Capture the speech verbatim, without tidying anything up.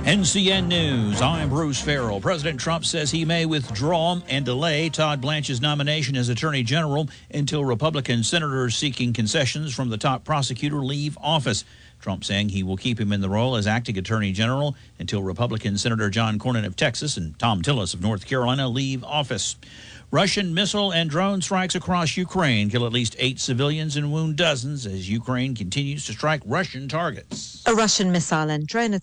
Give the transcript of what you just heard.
N C N News, I'm Bruce Farrell. President Trump says he may withdraw and delay Todd Blanche's nomination as Attorney General until Republican senators seeking concessions from the top prosecutor leave office. Trump saying he will keep him in the role as acting Attorney General until Republican Senator John Cornyn of Texas and Thom Tillis of North Carolina leave office. Russian missile and drone strikes across Ukraine kill at least eight civilians and wound dozens as Ukraine continues to strike Russian targets. A Russian missile and drone